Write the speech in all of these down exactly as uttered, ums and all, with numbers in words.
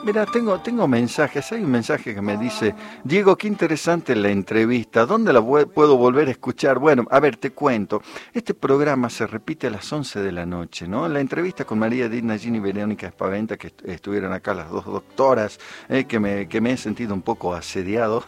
Mira, tengo, tengo mensajes. Hay un mensaje que me dice: Diego, qué interesante la entrevista. ¿Dónde la vo- puedo volver a escuchar? Bueno, a ver, te cuento. Este programa se repite a las once de la noche, ¿no? La entrevista con María Edith Nallín y Verónica Espaventa, que est- estuvieron acá las dos doctoras, eh, que me, que me he sentido un poco asediado.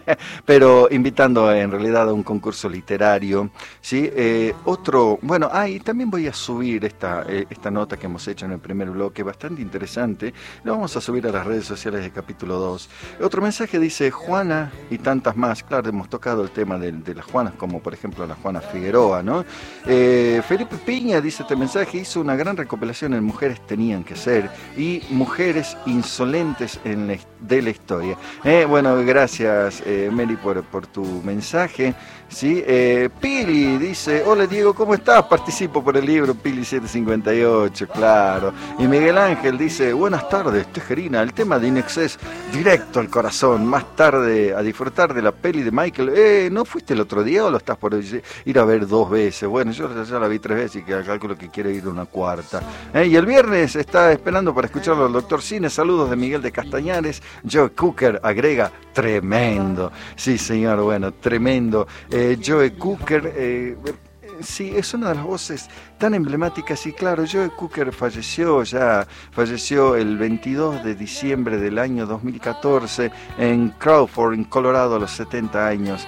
Pero invitando en realidad a un concurso literario, ¿sí? Eh, otro, bueno, ah, y también voy a subir esta, eh, esta nota que hemos hecho en el primer bloque, bastante interesante, lo vamos a subir a las redes sociales de capítulo dos. Otro mensaje dice: Juana y tantas más. Claro, hemos tocado el tema de, de las Juanas, como por ejemplo la Juana Figueroa, ¿no? Eh, Felipe Piña dice este mensaje: hizo una gran recopilación en Mujeres Tenían que Ser y Mujeres Insolentes en la, de la Historia. Eh, bueno, gracias, eh, Mary, por, por tu mensaje. ¿Sí? Eh, Pili dice: hola Diego, ¿cómo estás? Participo por el libro. Pili setecientos cincuenta y ocho, claro. Y Miguel Ángel dice: buenas tardes, Tejerina, el tema de Inexcess directo al corazón. Más tarde a disfrutar de la peli de Michael. Eh, ¿no fuiste el otro día o lo estás por ir a ver dos veces? Bueno, yo ya la vi tres veces y que calculo que quiero ir una cuarta. Eh, y el viernes está esperando para escucharlo al doctor Cine. Saludos de Miguel de Castañares. Joe Cooker agrega: tremendo. Sí, señor, bueno, tremendo. Eh, Joe Cooker, eh, sí, es una de las voces tan emblemáticas. Y claro, Joe Cooker falleció ya, falleció el veintidós de diciembre del año dos mil catorce en Crawford, en Colorado, a los setenta años.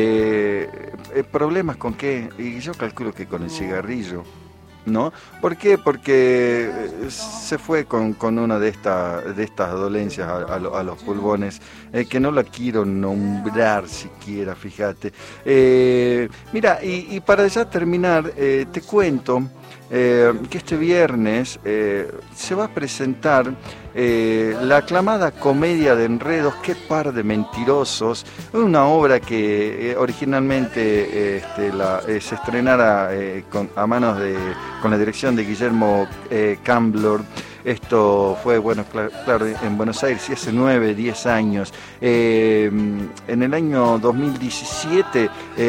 Eh, eh, ¿Problemas con qué? Y yo calculo que con el cigarrillo, ¿no? ¿Por qué? Porque se fue con, con una de, esta, de estas dolencias a, a, lo, a los pulmones, eh, que no la quiero nombrar siquiera, fíjate. Eh, mira, y, y para ya terminar, eh, te cuento eh, que este viernes eh, se va a presentar eh, la aclamada comedia de enredos Qué par de mentirosos, una obra que eh, originalmente eh, este, la, eh, se estrenara eh, con, a manos de, con la dirección de Guillermo eh, Camblor. Esto fue, bueno, claro, claro, en Buenos Aires, y hace nueve, diez años. Eh, en el año dos mil diecisiete,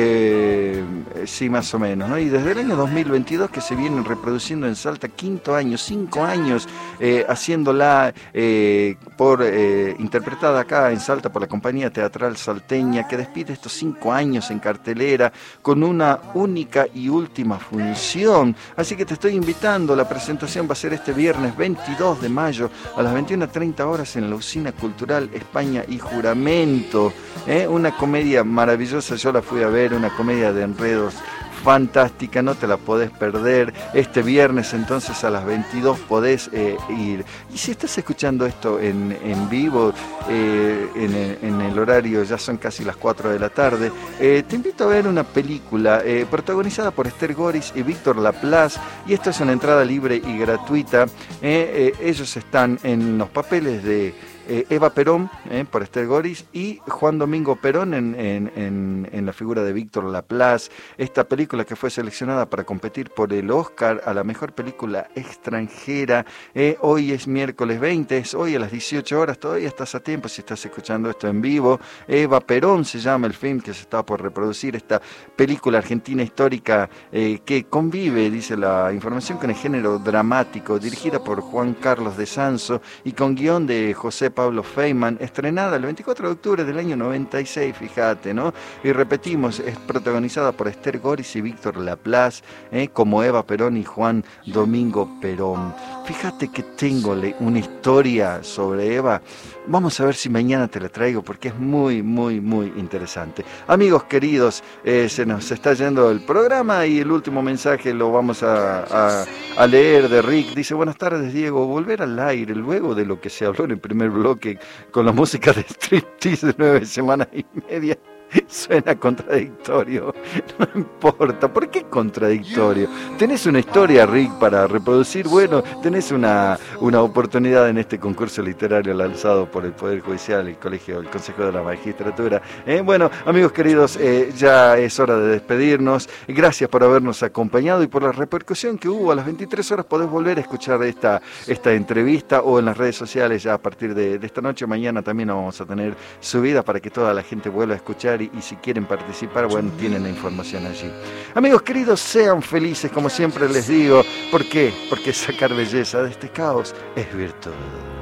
eh, sí, más o menos, ¿no? Y desde el año dos mil veintidós que se vienen reproduciendo en Salta, quinto año, cinco años, eh, haciéndola eh, por eh, interpretada acá en Salta por la compañía teatral salteña, que despide estos cinco años en cartelera con una única y última función. Así que te estoy invitando. La presentación va a ser este viernes veintidós de mayo a las veintiuna treinta horas en la Usina Cultural España y Juramento. ¿Eh? Una comedia maravillosa, yo la fui a ver, una comedia de enredos fantástica, no te la podés perder. Este viernes entonces a las veintidós podés eh, ir. Y si estás escuchando esto en, en vivo, eh, en, el, en el horario, ya son casi las cuatro de la tarde, eh, te invito a ver una película eh, protagonizada por Esther Goris y Víctor Laplace, y esto es una entrada libre y gratuita. Eh, eh, ellos están en los papeles de Eh, Eva Perón, eh, por Esther Goris, y Juan Domingo Perón en, en, en, en la figura de Víctor Laplace. Esta película que fue seleccionada para competir por el Oscar a la mejor película extranjera. Eh, hoy es miércoles veinte, es hoy a las dieciocho horas, todavía estás a tiempo si estás escuchando esto en vivo. Eva Perón se llama el film que se está por reproducir, esta película argentina histórica eh, que convive, dice la información, con el género dramático, dirigida por Juan Carlos de Sanso y con guión de José Pablo Feynman, estrenada el veinticuatro de octubre del año noventa y seis, fíjate, ¿no? Y repetimos, es protagonizada por Esther Goris y Víctor Laplace, ¿eh? como Eva Perón y Juan Domingo Perón. Fíjate que tengo una historia sobre Eva. Vamos a ver si mañana te la traigo porque es muy, muy, muy interesante. Amigos queridos, eh, se nos está yendo el programa y el último mensaje lo vamos a, a, a leer de Rick. Dice: buenas tardes, Diego. Volver al aire luego de lo que se habló en el primer bloque con la música de striptease de nueve semanas y media. Suena contradictorio. No importa. ¿Por qué contradictorio? Tenés una historia, Rick, para reproducir. Bueno, tenés una, una oportunidad en este concurso literario lanzado por el Poder Judicial, el Colegio, el Consejo de la Magistratura. Eh, bueno, amigos queridos, eh, ya es hora de despedirnos. Gracias por habernos acompañado y por la repercusión que hubo. A las veintitrés horas podés volver a escuchar esta, esta entrevista o en las redes sociales ya a partir de, de esta noche. Mañana también la vamos a tener subida para que toda la gente vuelva a escuchar. Y, y si quieren participar, bueno, tienen la información allí. Amigos queridos, sean felices, como siempre les digo. ¿Por qué? Porque sacar belleza de este caos es virtud.